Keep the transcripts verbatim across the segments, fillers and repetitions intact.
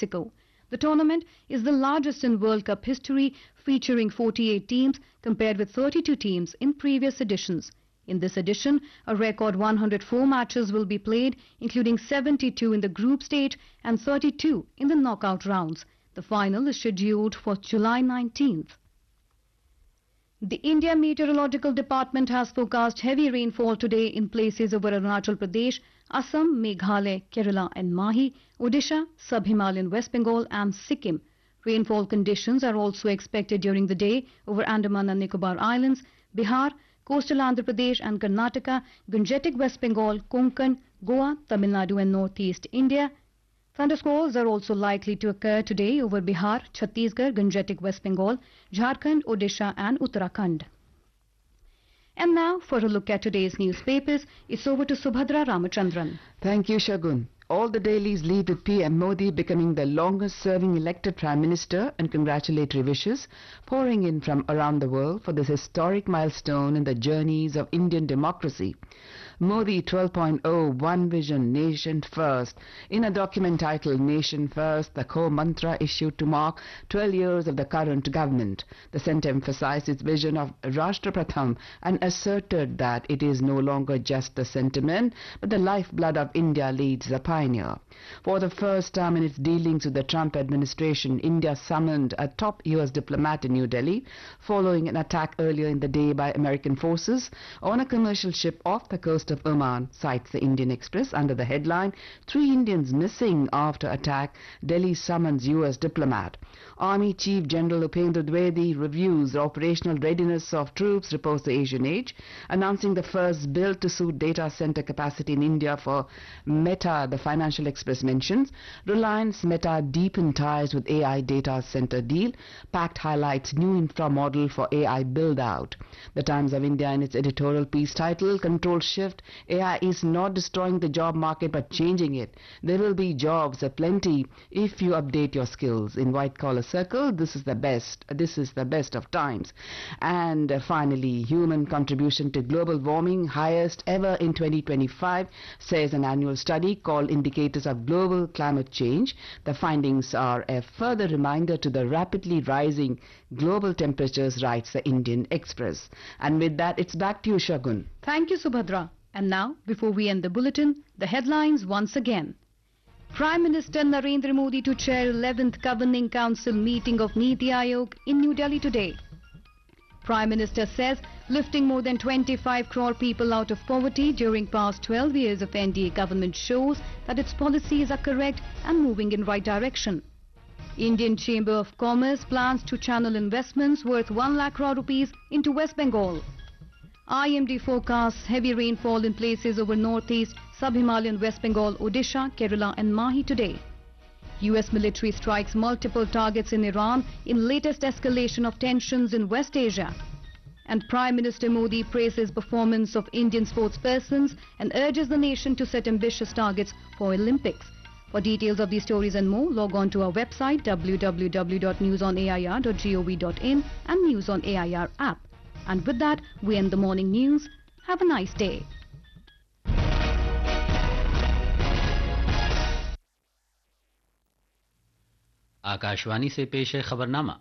Mexico. The tournament is the largest in World Cup history, featuring forty-eight teams compared with thirty-two teams in previous editions. In this edition, a record one hundred four matches will be played, including seventy-two in the group stage and thirty-two in the knockout rounds. The final is scheduled for July nineteenth. The India Meteorological Department has forecast heavy rainfall today in places over Arunachal Pradesh, Assam, Meghalaya, Kerala and Mahi, Odisha, Sub-Himalayan West Bengal and Sikkim. Rainfall conditions are also expected during the day over Andaman and Nicobar Islands, Bihar, coastal Andhra Pradesh and Karnataka, Gangetic West Bengal, Konkan, Goa, Tamil Nadu and northeast India. Thundersqualls are also likely to occur today over Bihar, Chhattisgarh, Gangetic West Bengal, Jharkhand, Odisha and Uttarakhand. And now for a look at today's newspapers, it's over to Subhadra Ramachandran. Thank you, Shagun. All the dailies lead with P M Modi becoming the longest-serving elected Prime Minister and congratulatory wishes pouring in from around the world for this historic milestone in the journeys of Indian democracy. Modi twelve point oh One Vision, Nation First. In a document titled Nation First, the core mantra issued to mark twelve years of the current government. The centre emphasized its vision of Rashtra Pratham and asserted that it is no longer just a sentiment, but the lifeblood of India, leads the pioneer. For the first time in its dealings with the Trump administration, India summoned a top U S diplomat in New Delhi following an attack earlier in the day by American forces on a commercial ship off the coast of Oman, cites the Indian Express under the headline, Three Indians Missing After Attack, Delhi Summons U S Diplomat. Army Chief General Upendra Dwivedi reviews the operational readiness of troops, reports the Asian Age, announcing the first build-to-suit data center capacity in India for Meta, the Financial Express mentions. Reliance Meta deepened ties with A I data center deal. Pact highlights new infra model for A I build-out. The Times of India in its editorial piece titled, Control Shift, A I is not destroying the job market but changing it. There will be jobs aplenty if you update your skills. In white-collar circle, this is the best. This is the best of times. And uh, finally, human contribution to global warming, highest ever in twenty twenty-five, says an annual study called Indicators of Global Climate Change. The findings are a further reminder to the rapidly rising global temperatures, writes the Indian Express. And with that, it's back to you, Shagun. Thank you, Subhadra. And now, before we end the bulletin, the headlines once again. Prime Minister Narendra Modi to chair eleventh Governing Council meeting of Niti Aayog in New Delhi today. Prime Minister says lifting more than twenty-five crore people out of poverty during past twelve years of N D A government shows that its policies are correct and moving in right direction. Indian Chamber of Commerce plans to channel investments worth one lakh crore rupees into West Bengal. I M D forecasts heavy rainfall in places over northeast, sub-Himalayan West Bengal, Odisha, Kerala and Mahi today. U S military strikes multiple targets in Iran in latest escalation of tensions in West Asia. And Prime Minister Modi praises performance of Indian sportspersons and urges the nation to set ambitious targets for Olympics. For details of these stories and more, log on to our website w w w dot news on a i r dot gov dot in and News on A I R app. And with that, we end the morning news. Have a nice day. Akashvani से पेश है खबरनामा।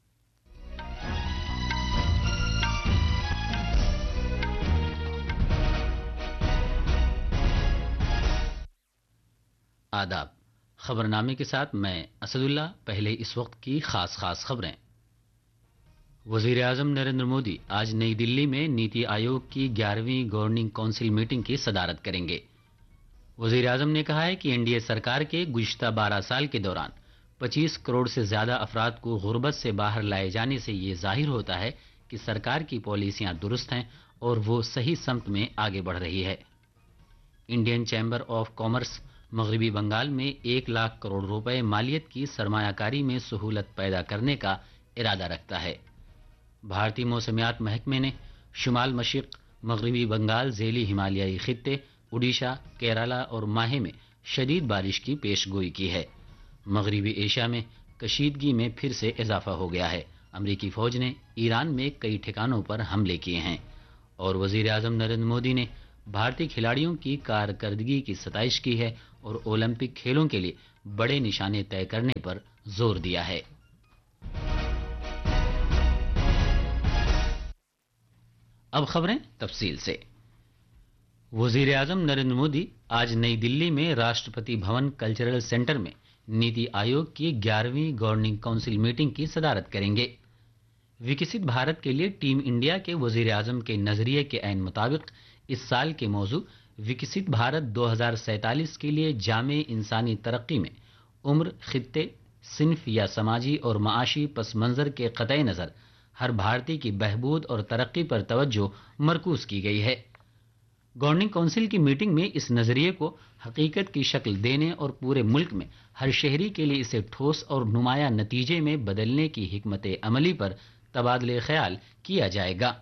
आदाब। खबरनामे के साथ मैं असदुल्ला। पहले इस वक्त की खास खास खबरें। वजीर आजम नरेंद्र मोदी आज नई दिल्ली में नीति आयोग की ग्यारहवीं गवर्निंग काउंसिल मीटिंग की सदारत करेंगे। वजीर आजम ने कहा है कि एनडीए सरकार के गुज़िश्ता बारह साल के दौरान पच्चीस करोड़ से ज्यादा अफराद को गुर्बत से बाहर लाए जाने से ये जाहिर होता है कि सरकार की पॉलिसियां दुरुस्त हैं और वो सही समत में आगे बढ़ रही है। इंडियन चैम्बर ऑफ कॉमर्स मगरबी बंगाल में एक लाख करोड़ रुपए मालियत की सरमायाकारी में सहूलत पैदा करने का इरादा रखता है। भारतीय मौसमियात महकमे ने शुमाल मशरिक मगरबी बंगाल, झेली हिमालयाई खित्ते, उड़ीसा, केरला और माहे में शदीद बारिश की पेशगोई की है। मगरबी एशिया में कशीदगी में फिर से इजाफा हो गया है। अमरीकी फौज ने ईरान में कई ठिकानों पर हमले किए हैं और वजीर आजम नरेंद्र मोदी ने بھارتی کھلاڑیوں کی کارکردگی کی ستائش کی ہے اور اولمپک کھیلوں کے لیے بڑے نشانے طے کرنے پر زور دیا ہے۔ اب خبریں تفصیل سے۔ وزیر اعظم نریندر مودی آج نئی دلی میں راشٹرپتی بھون کلچرل سینٹر میں نیتی آیوگ کی گیارہویں گورننگ کونسل میٹنگ کی صدارت کریں گے۔ وکست بھارت کے لیے ٹیم انڈیا کے وزیر اعظم کے نظریے کے عین مطابق اس سال کے موضوع وکست بھارت دو ہزار سینتالیس کے لیے جامع انسانی ترقی میں عمر، خطے، صنف یا سماجی اور معاشی پس منظر کے قطع نظر ہر بھارتی کی بہبود اور ترقی پر توجہ مرکوز کی گئی ہے۔ گورننگ کونسل کی میٹنگ میں اس نظریے کو حقیقت کی شکل دینے اور پورے ملک میں ہر شہری کے لیے اسے ٹھوس اور نمایاں نتیجے میں بدلنے کی حکمت عملی پر تبادلہ خیال کیا جائے گا۔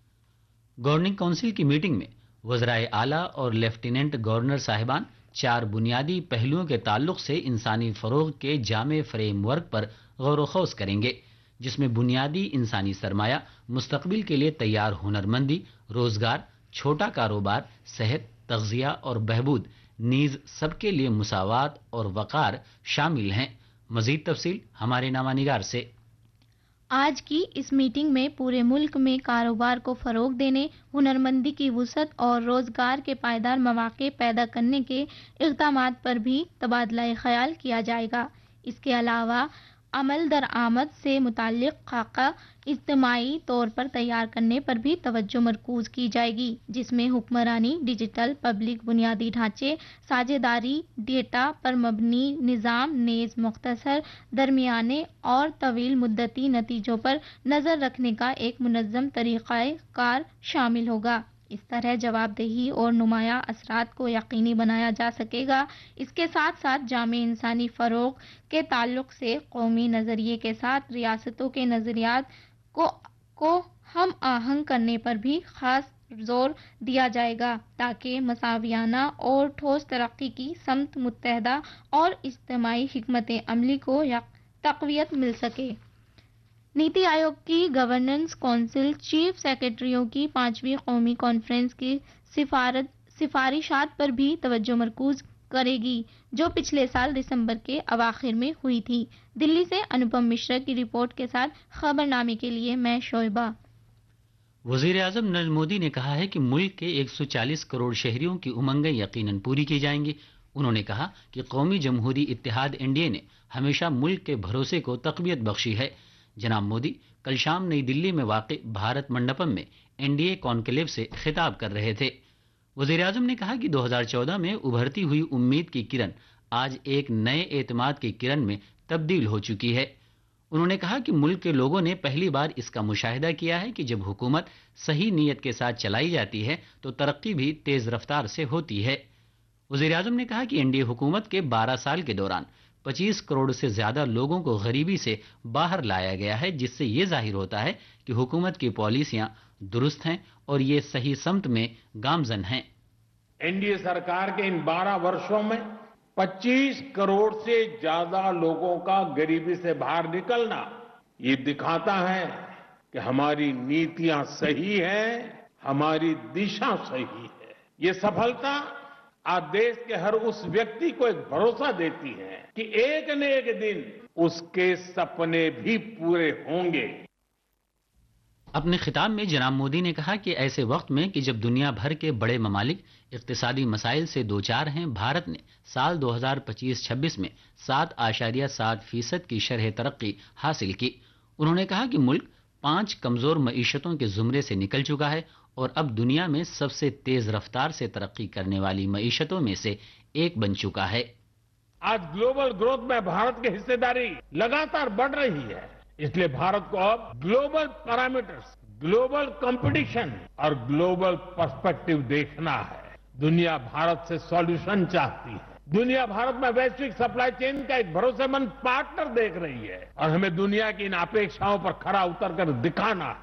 گورننگ کونسل کی میٹنگ میں وزرائے اعلیٰ اور لیفٹیننٹ گورنر صاحبان چار بنیادی پہلوؤں کے تعلق سے انسانی فروغ کے جامع فریم ورک پر غور و خوض کریں گے، جس میں بنیادی انسانی سرمایہ، مستقبل کے لیے تیار ہنرمندی، روزگار، چھوٹا کاروبار، صحت، تغذیہ اور بہبود نیز سب کے لیے مساوات اور وقار شامل ہیں۔ مزید تفصیل ہمارے نامہ نگار سے۔ آج کی اس میٹنگ میں پورے ملک میں کاروبار کو فروغ دینے، ہنرمندی کی وسعت اور روزگار کے پائیدار مواقع پیدا کرنے کے اقدامات پر بھی تبادلہ خیال کیا جائے گا۔ اس کے علاوہ عمل درآمد سے متعلق خاکہ اجتماعی طور پر تیار کرنے پر بھی توجہ مرکوز کی جائے گی، جس میں حکمرانی، ڈیجیٹل پبلک بنیادی ڈھانچے، ساجھیداری، ڈیٹا پر مبنی نظام نیز مختصر، درمیانے اور طویل مدتی نتیجوں پر نظر رکھنے کا ایک منظم طریقہ کار شامل ہوگا۔ اس طرح جواب دہی اور نمایاں اثرات کو یقینی بنایا جا سکے گا۔ اس کے ساتھ ساتھ جامع انسانی فروغ کے تعلق سے قومی نظریے کے ساتھ ریاستوں کے نظریات کو کو ہم آہنگ کرنے پر بھی خاص زور دیا جائے گا تاکہ مساویانہ اور ٹھوس ترقی کی سمت متحدہ اور اجتماعی حکمت عملی کو تقویت مل سکے۔ نیتی آیوگ کی گورننس کونسل چیف سیکرٹریوں کی پانچویں قومی کانفرنس کی سفارشات پر بھی توجہ مرکوز کرے گی، جو پچھلے سال دسمبر کے اواخر میں ہوئی تھی۔ دلی سے انوپم مشرا کی رپورٹ کے ساتھ خبرنامے کے لیے میں شعیبہ۔ وزیر اعظم نریندر مودی نے کہا ہے کہ ملک کے ایک سو چالیس کروڑ شہریوں کی امنگیں یقیناً پوری کی جائیں گی۔ انہوں نے کہا کہ قومی جمہوری اتحاد این ڈی اے نے ہمیشہ ملک کے بھروسے کو تقویت بخشی ہے۔ جناب مودی کل شام نئی دلی میں واقع بھارت منڈپم میں این ڈی اے کانکلیو سے خطاب کر رہے تھے۔ وزیر اعظم نے کہا کہ دو ہزار چودہ میں ابھرتی ہوئی امید کی کرن آج ایک نئے اعتماد کی کرن میں تبدیل ہو چکی ہے۔ انہوں نے کہا کہ ملک کے لوگوں نے پہلی بار اس کا مشاہدہ کیا ہے کہ جب حکومت صحیح نیت کے ساتھ چلائی جاتی ہے تو ترقی بھی تیز رفتار سے ہوتی ہے۔ وزیر اعظم نے کہا کہ این ڈی اے حکومت کے بارہ سال کے دوران پچیس کروڑ سے زیادہ لوگوں کو غریبی سے باہر لایا گیا ہے، جس سے یہ ظاہر ہوتا ہے کہ حکومت کی پالیسیاں درست ہیں اور یہ صحیح سمت میں گامزن ہیں۔ این ڈی اے سرکار کے ان بارہ برسوں میں پچیس کروڑ سے زیادہ لوگوں کا غریبی سے باہر نکلنا یہ دکھاتا ہے کہ ہماری نیتیاں صحیح ہیں، ہماری دشا صحیح ہے۔ یہ سفلتا آج دیش کے ہر اس ویکتی کو ایک بھروسہ دیتی ہے کہ ایک نہ ایک دن اس کے سپنے بھی پورے ہوں گے۔ اپنے خطاب میں جناب مودی نے کہا کہ ایسے وقت میں کہ جب دنیا بھر کے بڑے ممالک اقتصادی مسائل سے دوچار ہیں، بھارت نے سال دو ہزار پچیس چھبیس میں سات اشاریہ سات فیصد کی شرح ترقی حاصل کی۔ انہوں نے کہا کہ ملک پانچ کمزور معیشتوں کے زمرے سے نکل چکا ہے اور اب دنیا میں سب سے تیز رفتار سے ترقی کرنے والی معیشتوں میں سے ایک بن چکا ہے۔ آج گلوبل گروتھ میں بھارت کی حصہ داری لگاتار بڑھ رہی ہے، اس لیے بھارت کو اب گلوبل پیرامیٹرز، گلوبل کمپٹیشن اور گلوبل پرسپیکٹو دیکھنا ہے۔ دنیا بھارت سے سولوشن چاہتی ہے، دنیا بھارت میں ویشوک سپلائی چین کا ایک بھروسے مند پارٹنر دیکھ رہی ہے اور ہمیں دنیا کی ان اپیکشاؤں پر کھرا اتر کر دکھانا ہے۔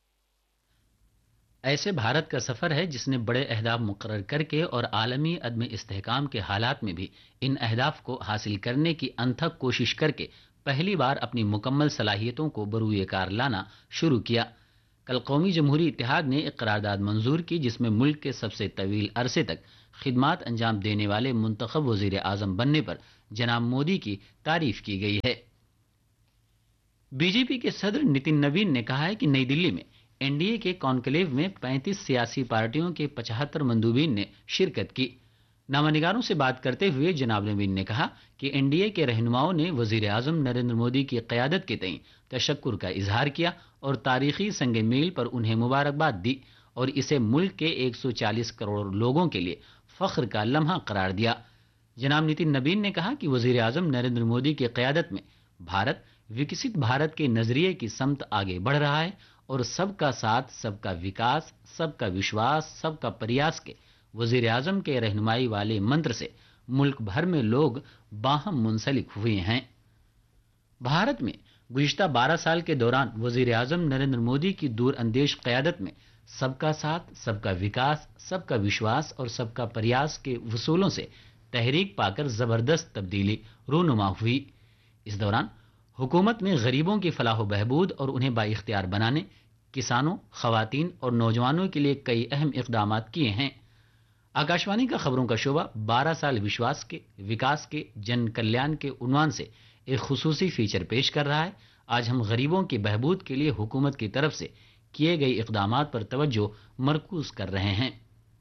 ایسے بھارت کا سفر ہے جس نے بڑے اہداف مقرر کر کے اور عالمی عدم استحکام کے حالات میں بھی ان اہداف کو حاصل کرنے کی انتھک کوشش کر کے پہلی بار اپنی مکمل صلاحیتوں کو بروئے کار لانا شروع کیا۔ کل قومی جمہوری اتحاد نے ایک قرارداد منظور کی جس میں ملک کے سب سے طویل عرصے تک خدمات انجام دینے والے منتخب وزیر اعظم بننے پر جناب مودی کی تعریف کی گئی ہے۔ بی جے پی کے صدر نتن نوین نے کہا ہے کہ نئی دلی میں این ڈی اے کے کانکلیو میں پینتیس سیاسی پارٹیوں کے پچہتر مندوبین نے شرکت کی۔ نامہ نگاروں سے بات کرتے ہوئے جناب نوین نے کہا کہ این ڈی اے کے رہنماؤں نے وزیر اعظم نریندر مودی کی قیادت کے تئیں تشکر کا اظہار کیا اور تاریخی سنگ میل پر انہیں مبارکباد دی اور اسے ملک کے ایک سو چالیس کروڑ لوگوں کے لیے فخر کا لمحہ قرار دیا۔ جناب نتن نوین نے کہا کہ وزیر اعظم نریندر مودی کی قیادت میں بھارت وکست بھارت کے نظریے کی سمت آگے بڑھ رہا ہے اور سب کا ساتھ، سب کا وکاس، سب کا وشواس، سب کا پریاس کے وزیر اعظم کے رہنمائی والے منتر سے ملک بھر میں لوگ باہم منسلک ہوئے ہیں۔ بھارت میں گزشتہ بارہ سال کے دوران وزیر اعظم نریندر مودی کی دور اندیش قیادت میں سب کا ساتھ، سب کا وکاس، سب کا وشواس اور سب کا پریاس کے اصولوں سے تحریک پا کر زبردست تبدیلی رونما ہوئی۔ اس دوران حکومت نے غریبوں کی فلاح و بہبود اور انہیں بااختیار بنانے، کسانوں، خواتین اور نوجوانوں کے لیے کئی اہم اقدامات کیے ہیں۔ آکاشوانی کا خبروں کا شعبہ بارہ سال وشواس کے، وکاس کے، جن کلیان کے عنوان سے ایک خصوصی فیچر پیش کر رہا ہے۔ آج ہم غریبوں کی بہبود کے لیے حکومت کی طرف سے کیے گئے اقدامات پر توجہ مرکوز کر رہے ہیں۔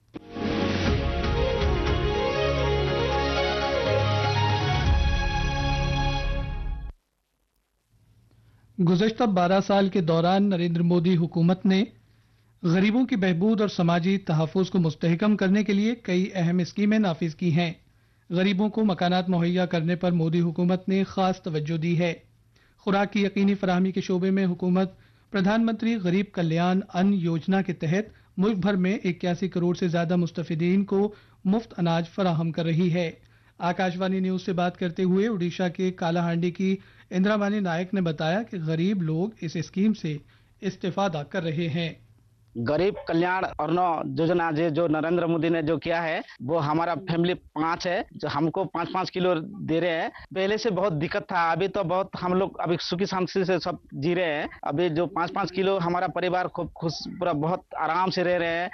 گزشتہ بارہ سال کے دوران نریندر مودی حکومت نے غریبوں کی بہبود اور سماجی تحفظ کو مستحکم کرنے کے لیے کئی اہم اسکیمیں نافذ کی ہیں۔ غریبوں کو مکانات مہیا کرنے پر مودی حکومت نے خاص توجہ دی ہے۔ خوراک کی یقینی فراہمی کے شعبے میں حکومت پردھان منتری غریب کلیان ان یوجنا کے تحت ملک بھر میں اکیاسی کروڑ سے زیادہ مستفیدین کو مفت اناج فراہم کر رہی ہے۔ آکاشوانی نیوز سے بات کرتے ہوئے اڈیشہ کے کالا ہانڈی کی اندرا مانی نائک نے بتایا کہ غریب لوگ اس اسکیم سے استفادہ کر رہے ہیں۔ غریب کلیان ارن یوجنا جو نریندر مودی نے جو کیا ہے وہ ہمارا فیملی پانچ ہے جو ہم کو پانچ پانچ کلو دے رہے ہیں۔ پہلے سے بہت دقت تھا، ابھی تو بہت ہم لوگ ابھی سکھی شانتی سے سب جی رہے ہیں۔ ابھی جو پانچ پانچ کلو ہمارا پریوار خوب خوش پورا بہت آرام سے رہ رہے ہیں۔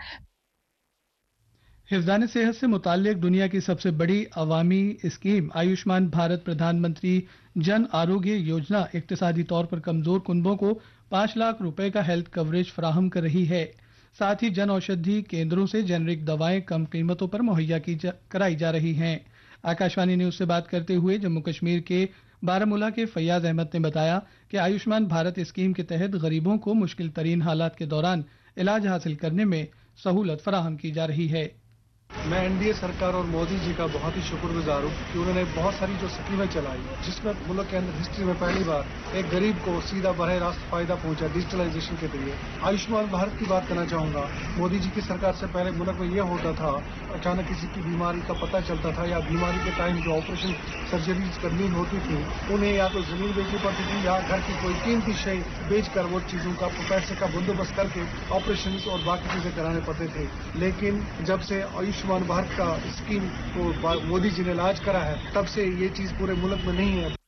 حفظان صحت سے متعلق دنیا کی سب سے بڑی عوامی اسکیم آیوشمان بھارت پردھان منتری جن آروگیہ یوجنا اقتصادی طور پر کمزور کنبوں کو پانچ لاکھ روپے کا ہیلتھ کوریج فراہم کر رہی ہے۔ ساتھ ہی جن اوشدھی کیندروں سے جنرک دوائیں کم قیمتوں پر مہیا کی جا کرائی جا رہی ہیں۔ آکاشوانی نیوز سے بات کرتے ہوئے جموں کشمیر کے بارہمولہ کے فیاض احمد نے بتایا کہ آیوشمان بھارت اسکیم کے تحت غریبوں کو مشکل ترین حالات کے دوران علاج حاصل کرنے میں سہولت فراہم کی جا رہی ہے۔ میں این ڈی اے سرکار اور مودی جی کا بہت ہی شکر گزار ہوں کہ انہوں نے بہت ساری جو اسکیمیں چلائی جس میں ملک کے اندر ہسٹری میں پہلی بار ایک غریب کو سیدھا براہ راست فائدہ پہنچا ڈیجیٹلائزیشن کے ذریعے۔ آیوشمان بھارت کی بات کرنا چاہوں گا، مودی جی کی سرکار سے پہلے ملک میں یہ ہوتا تھا اچانک کسی کی بیماری کا پتہ چلتا تھا یا بیماری کے ٹائم جو آپریشن سرجریز کرنی ہوتی تھی انہیں یا تو زمین بیچنی پڑتی تھی یا گھر کی کوئی قیمتی شے بیچ کر وہ چیزوں کا پیسے کا بندوبست کر کے آپریشن اور باقی چیزیں کرانے پڑتے تھے۔ لیکن جب سے آیوشمان بھارت کا اسکیم کو مودی جی نے لاج کرا ہے تب سے یہ چیز پورے ملک میں نہیں ہے۔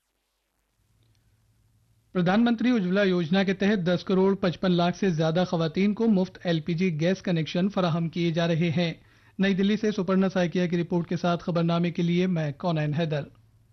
پردھان منتری اجولا یوجنا کے تحت دس کروڑ پچپن لاکھ سے زیادہ خواتین کو مفت L P G gas connection فراہم کیے جا رہے ہیں۔ نئی دلی سے سپرنا سائکیا کی رپورٹ کے ساتھ خبرنامے کے لیے میں کونین Haider.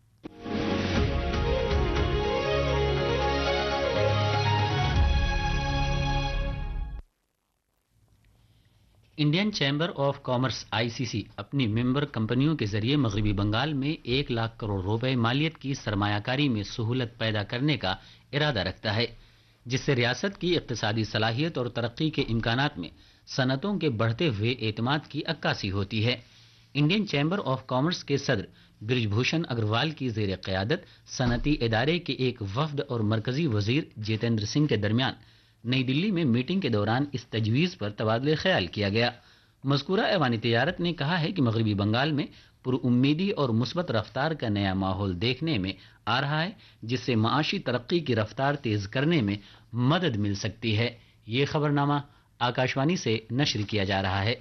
Indian chamber of commerce آئی سی سی اپنی ممبر کمپنیوں کے ذریعے مغربی بنگال میں ایک لاکھ کروڑ روپے مالیت کی سرمایہ کاری میں سہولت پیدا کرنے کا ارادہ رکھتا ہے، جس سے ریاست کی اقتصادی صلاحیت اور ترقی کے امکانات میں صنعتوں کے بڑھتے ہوئے اعتماد کی عکاسی ہوتی ہے۔ انڈین چیمبر آف کامرس کے صدر برج بھوشن اگروال کی زیر قیادت صنعتی ادارے کے ایک وفد اور مرکزی وزیر جتیندر سنگھ کے درمیان نئی دلی میں میٹنگ کے دوران اس تجویز پر تبادلہ خیال کیا گیا۔ مذکورہ ایوانی تجارت نے کہا ہے کہ مغربی بنگال میں پر امیدی اور مثبت رفتار کا نیا ماحول دیکھنے میں آ رہا ہے، جس سے معاشی ترقی کی رفتار تیز کرنے میں مدد مل سکتی ہے۔ یہ خبرنامہ آکاشوانی سے نشر کیا جا رہا ہے۔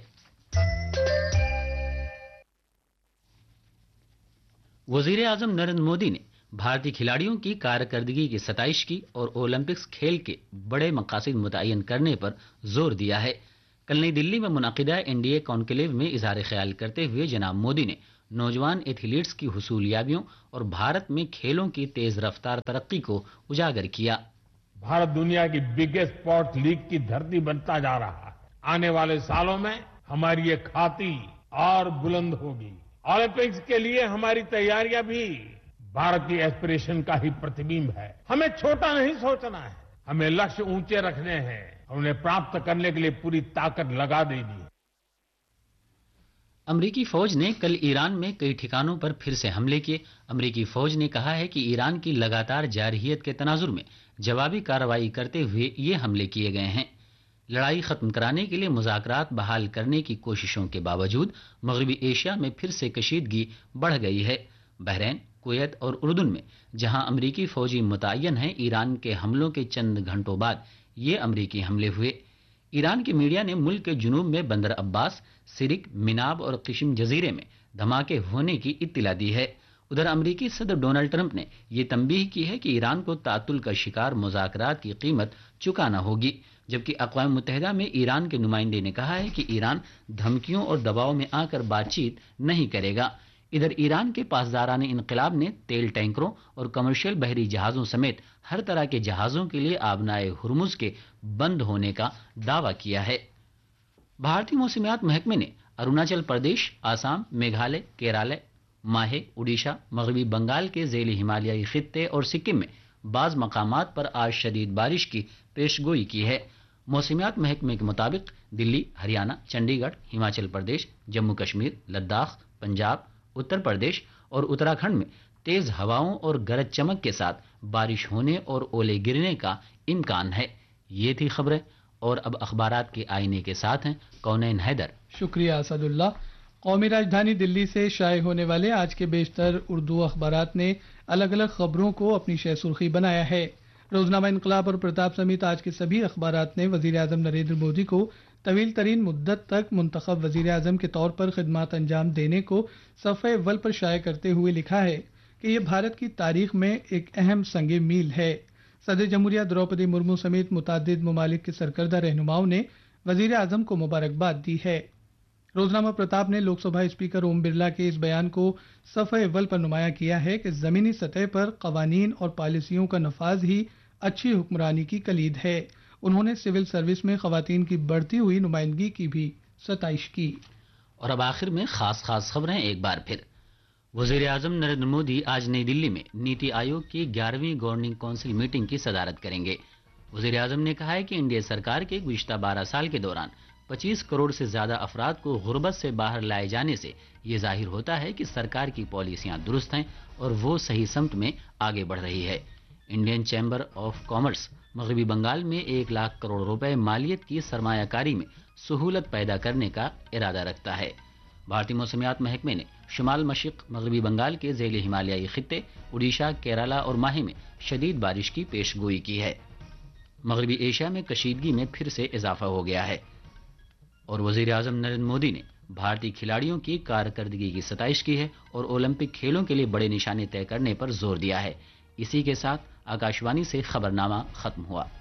وزیر اعظم نریندر مودی نے بھارتی کھلاڑیوں کی کارکردگی کی ستائش کی اور اولمپکس کھیل کے بڑے مقاصد متعین کرنے پر زور دیا ہے۔ کل نئی دلی میں منعقدہ این ڈی اے کانکلیو میں اظہار خیال کرتے ہوئے جناب مودی نے نوجوان ایتھلیٹس کی حصولیابیوں اور بھارت میں کھیلوں کی تیز رفتار ترقی کو اجاگر کیا۔ بھارت دنیا کی بگیسٹ اسپورٹس لیگ کی دھرتی بنتا جا رہا ہے۔ آنے والے سالوں میں ہماری یہ کھاتی اور بلند ہوگی۔ اولمپکس کے لیے ہماری تیاریاں بھی بھارت کی ایسپریشن کا ہی پرتیبمب ہے۔ ہمیں چھوٹا نہیں سوچنا ہے، ہمیں لکष्य اونچے رکھنے ہیں اور انہیں پراپت کرنے کے لیے پوری طاقت لگا دینی ہے۔ امریکی فوج نے کل ایران میں کئی ٹھکانوں پر پھر سے حملے کیے۔ امریکی فوج نے کہا ہے کہ ایران کی لگاتار جارحیت کے تناظر میں جوابی کارروائی کرتے ہوئے یہ حملے کیے گئے ہیں۔ لڑائی ختم کرانے کے لیے مذاکرات بحال کرنے کی کوششوں کے باوجود مغربی ایشیا میں پھر سے کشیدگی بڑھ گئی ہے۔ بحرین، کویت اور اردن میں جہاں امریکی فوجی متعین ہیں، ایران کے حملوں کے چند گھنٹوں بعد یہ امریکی حملے ہوئے۔ ایران کی میڈیا نے ملک کے جنوب میں بندر عباس، سرک، مناب اور قشم جزیرے میں دھماکے ہونے کی اطلاع دی ہے۔ ادھر امریکی صدر ڈونلڈ ٹرمپ نے یہ تنبیہ کی ہے کہ ایران کو تعطل کا شکار مذاکرات کی قیمت چکانا ہوگی، جبکہ اقوام متحدہ میں ایران کے نمائندے نے کہا ہے کہ ایران دھمکیوں اور دباؤ میں آ کر بات چیت نہیں کرے گا۔ ادھر ایران کے پاسداران انقلاب نے تیل ٹینکروں اور کمرشل بحری جہازوں سمیت ہر طرح کے جہازوں کے لیے آبنائے ہرمز کے بند ہونے کا دعویٰ کیا ہے۔ بھارتی موسمیات محکمے نے اروناچل پردیش، آسام، میگھالیہ، کیرالہ، ماہے، اڈیشہ، مغربی بنگال کے ذیلی ہمالیائی خطے اور سکم میں بعض مقامات پر آج شدید بارش کی پیش گوئی کی ہے۔ موسمیات محکمے کے مطابق دلی، ہریانہ، چنڈی گڑھ، ہماچل پردیش، جموں کشمیر، لداخ، پنجاب، اتر پردیش اور اتراکھنڈ میں تیز ہواؤں اور گرج چمک کے ساتھ بارش ہونے اور اولے گرنے کا امکان ہے۔ یہ تھی خبریں، اور اب اخبارات کے آئینے کے ساتھ ہیں کونین حیدر۔ شکریہ اسد اللہ۔ قومی راجدھانی دلی سے شائع ہونے والے آج کے بیشتر اردو اخبارات نے الگ الگ خبروں کو اپنی شہ سرخی بنایا ہے۔ روزنامہ انقلاب اور پرتاپ سمیت آج کے سبھی اخبارات نے وزیر اعظم نریندر مودی کو طویل ترین مدت تک منتخب وزیر اعظم کے طور پر خدمات انجام دینے کو صفحہ اول پر شائع کرتے ہوئے لکھا ہے کہ یہ بھارت کی تاریخ میں ایک اہم سنگ میل ہے۔ صدر جمہوریہ دروپدی مرمو سمیت متعدد ممالک کے سرکردہ رہنماؤں نے وزیر اعظم کو مبارکباد دی ہے۔ روزنامہ پرتاپ نے لوک سبھا اسپیکر اوم برلا کے اس بیان کو صفحہ اول پر نمایاں کیا ہے کہ زمینی سطح پر قوانین اور پالیسیوں کا نفاذ ہی اچھی حکمرانی کی کلید ہے۔ انہوں نے سول سروس میں خواتین کی بڑھتی ہوئی نمائندگی کی بھی ستائش کی۔ اور اب آخر میں خاص خاص خبریں ایک بار پھر۔ وزیر اعظم نریندر مودی آج نئی دلی میں نیتی آیوگ کی گیارہویں گورننگ کونسل میٹنگ کی صدارت کریں گے۔ وزیر اعظم نے کہا ہے کہ انڈیا سرکار کے گزشتہ بارہ سال کے دوران پچیس کروڑ سے زیادہ افراد کو غربت سے باہر لائے جانے سے یہ ظاہر ہوتا ہے کہ سرکار کی پالیسیاں درست ہیں اور وہ صحیح سمت میں آگے بڑھ رہی ہے۔ انڈین چیمبر آف کامرس مغربی بنگال میں ایک لاکھ کروڑ روپے مالیت کی سرمایہ کاری میں سہولت پیدا کرنے کا ارادہ رکھتا ہے۔ بھارتی موسمیات محکمے نے شمال مشرق مغربی بنگال کے ذیلی ہمالیائی خطے، اڈیشہ، کیرالہ اور ماہے میں شدید بارش کی پیش گوئی کی ہے۔ مغربی ایشیا میں کشیدگی میں پھر سے اضافہ ہو گیا ہے۔ اور وزیر اعظم نریندر مودی نے بھارتی کھلاڑیوں کی کارکردگی کی ستائش کی ہے اور اولمپک کھیلوں کے لیے بڑے نشانے طے کرنے پر زور دیا ہے۔ اسی کے ساتھ آکاشوانی سے خبرنامہ ختم ہوا۔